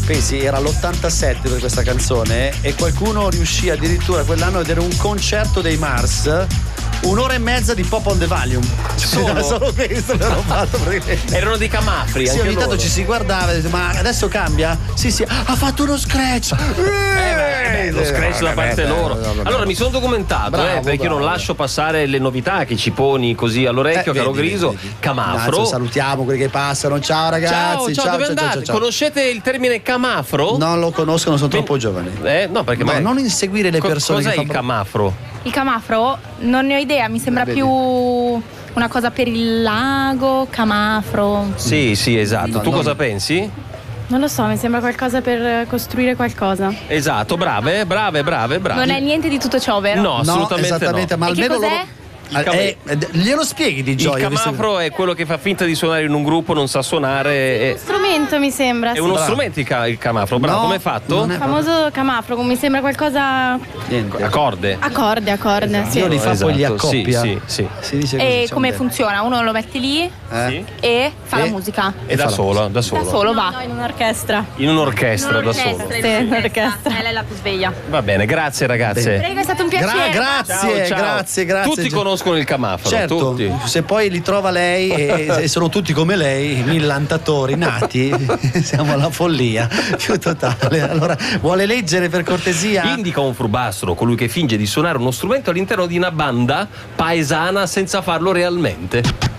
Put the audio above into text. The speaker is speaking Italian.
pensi, era l'87 per questa canzone e qualcuno riuscì addirittura quell'anno a vedere un concerto dei Mars. 1 ora e mezza di Pop on the Volume. Solo questo l'hanno fatto praticamente. Erano dei camafri. Sì, anche ogni tanto loro. ci si guardava e ma adesso cambia? Sì, ha fatto uno scratch. Lo scratch da parte loro. Allora mi sono documentato, Bravo, perché io non bravo. lascio passare le novità che ci poni così all'orecchio, caro Griso. vedi. Camafro. Anzi, salutiamo quelli che passano. Ciao ragazzi. Ciao, dove andate? Conoscete il termine camafro? Non lo conoscono, sono troppo giovani. No, perché No, magari- non inseguire le persone. Cos'è che il camafro? Il camafro? Non ne ho idea, mi sembra Vedi. più una cosa per il lago, camafro. Sì, esatto. No, tu no. cosa pensi? Non lo so, mi sembra qualcosa per costruire qualcosa. Esatto, brave. Non è niente di tutto ciò, vero? No, assolutamente no. Esattamente, ma E che almeno cos'è? loro. Glielo spieghi di Il gioia. camafro è quello che fa finta di suonare in un gruppo, non sa suonare. Strumento mi sembra. È sì. uno Bravo. strumento il camafro, bravo, No, come è fatto? non è- Il famoso camafro, mi sembra qualcosa. Niente. A corde. Accorde, sì. Io li fa poi li Esatto, accoppia. sì. Si dice così, E diciamo come bene. funziona? Uno lo metti lì Sì. e fa la E- musica. E da solo. Da solo va. No, in un'orchestra. In un'orchestra da solo. Sì, un'orchestra. Lei è la più sveglia. Va bene, grazie ragazze. Prego, è stato un piacere. Grazie, Ciao. grazie. Tutti conoscono il camafro, Certo, tutti. se poi li trova lei e sono tutti come lei, millantatori nati, siamo alla follia più totale. Allora, vuole leggere per cortesia? Indica un furbastro, colui che finge di suonare uno strumento all'interno di una banda paesana senza farlo realmente.